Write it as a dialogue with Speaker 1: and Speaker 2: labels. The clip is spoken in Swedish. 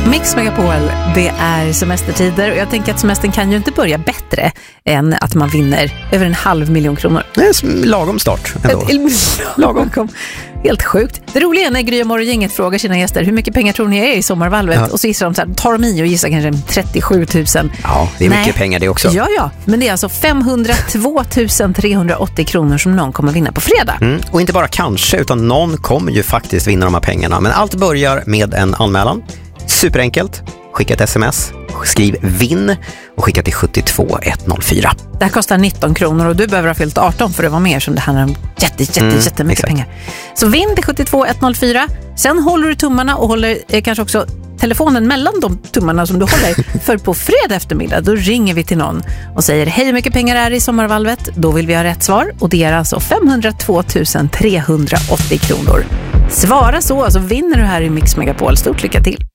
Speaker 1: Mix Megapol, det är semestertider och jag tänker att semestern kan ju inte börja bättre än att man vinner över 500 000 kronor.
Speaker 2: Det är lagom start ändå.
Speaker 1: Lagom kom. Helt sjukt. Det roliga är när Gry och Morgongänget frågar sina gäster hur mycket pengar tror ni är i sommarvalvet? Och så gissar de så här, tar de i och gissar kanske 37 000.
Speaker 2: Ja, det är mycket pengar det också.
Speaker 1: Ja, men det är alltså 502 380 kronor som någon kommer vinna på fredag.
Speaker 2: Och inte bara kanske, utan någon kommer ju faktiskt vinna de här pengarna. Men allt börjar med en anmälan. Superenkelt. Skicka ett sms, skriv vinn och skicka till 72104.
Speaker 1: Det här kostar 19 kronor och du behöver ha fyllt 18 för att vara med, som det handlar om jättemycket pengar. Så vinn till 72104. Sen håller du tummarna och håller kanske också telefonen mellan de tummarna som du håller. För på fredag eftermiddag då ringer vi till någon och säger hej, hur mycket pengar är det i sommarvalvet? Då vill vi ha rätt svar och det är alltså 502 380 kronor. Svara så vinner du här i Mix Megapol. Stort lycka till!